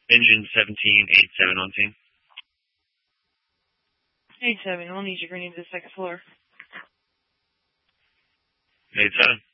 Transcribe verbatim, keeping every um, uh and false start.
Engine seventeen eight seven on scene. eight seven, I'll need you bringing to the second floor. eight seven.